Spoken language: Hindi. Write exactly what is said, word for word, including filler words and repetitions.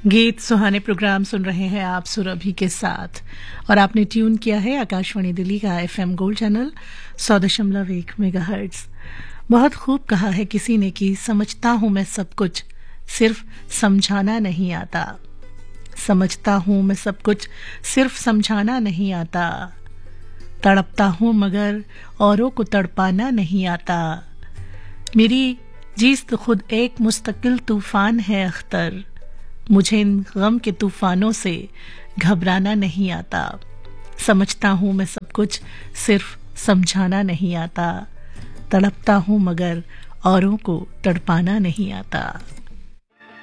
गीत सुहाने प्रोग्राम सुन रहे हैं आप सुरभि के साथ और आपने ट्यून किया है आकाशवाणी दिल्ली का एफएम गोल्ड चैनल सौ दशमलव एक मेगाहर्ट्ज। बहुत खूब कहा है किसी ने कि समझता हूं मैं सब कुछ, सिर्फ समझाना नहीं आता। समझता हूं मैं सब कुछ, सिर्फ समझाना नहीं आता। तड़पता हूं मगर औरों को तड़पाना नहीं आता। मेरी जीस्त खुद एक मुस्तकिल तूफान है अख्तर। मुझे इन गम के तूफानों से घबराना नहीं आता। समझता हूं मैं सब कुछ, सिर्फ समझाना नहीं आता। तड़पता हूं मगर औरों को तड़पाना नहीं आता।